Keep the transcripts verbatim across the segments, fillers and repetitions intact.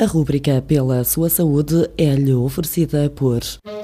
A rúbrica Pela Sua Saúde é-lhe oferecida por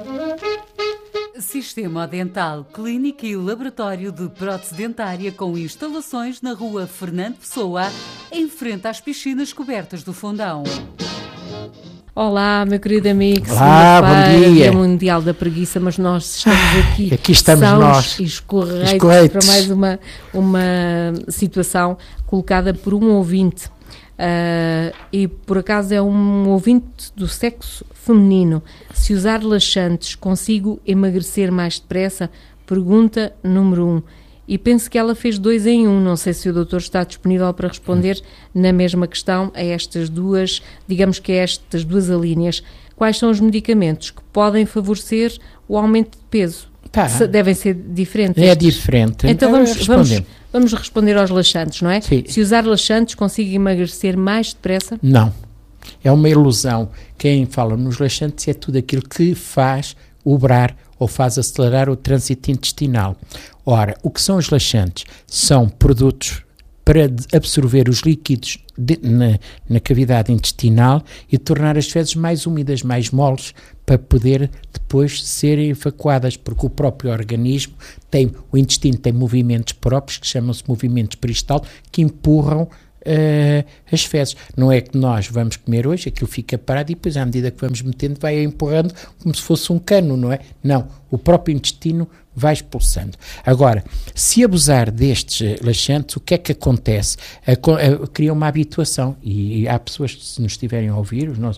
Sistema Dental, clínica e laboratório de prótese dentária com instalações na rua Fernando Pessoa, em frente às piscinas cobertas do Fundão. Olá, meu querido amigo. Olá, bom dia. Dia Mundial da Preguiça, mas nós estamos aqui. Aqui estamos nós. E escorreitos Escorreitos. para mais uma, uma situação colocada por um ouvinte. Uh, e por acaso é um ouvinte do sexo feminino. Se usar laxantes, consigo emagrecer mais depressa? Pergunta número um. E penso que ela fez dois em um. Não sei se o doutor está disponível para responder na mesma questão a estas duas, digamos que a estas duas alíneas. Quais são os medicamentos que podem favorecer o aumento de peso? Tá. Devem ser diferentes. É diferente. Então vamos, responder. vamos, vamos responder aos laxantes, não é? Sim. Se usar laxantes, consigo emagrecer mais depressa? Não. É uma ilusão. Quem fala nos laxantes é tudo aquilo que faz obrar ou faz acelerar o trânsito intestinal. Ora, o que são os laxantes? São produtos para absorver os líquidos de, na, na cavidade intestinal e tornar as fezes mais úmidas, mais moles, para poder depois serem evacuadas, porque o próprio organismo tem, o intestino tem movimentos próprios, que chamam-se movimentos peristal, que empurram Uh, as fezes. Não é que nós vamos comer hoje, aquilo fica parado e depois à medida que vamos metendo vai empurrando como se fosse um cano, não é? Não, o próprio intestino vai expulsando. Agora, se abusar destes laxantes, o que é que acontece? A, a, cria uma habituação e, e há pessoas que, se nos estiverem a ouvir, os nossos,